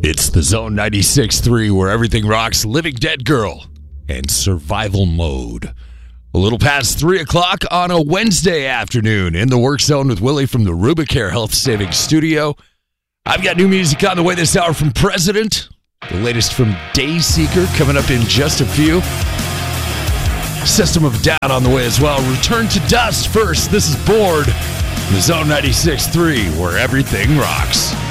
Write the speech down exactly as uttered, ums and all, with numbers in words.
It's the Zone ninety-six point three where everything rocks. Living Dead Girl and Survival Mode. A little past three o'clock on a Wednesday afternoon in the Work Zone with Willie from the Rubicare Health Savings Studio. I've got new music on the way this hour from President. The latest from Dayseeker coming up in just a few. System of a Down on the way as well. Return to Dust first. This is Bored. The Zone ninety-six point three where everything rocks.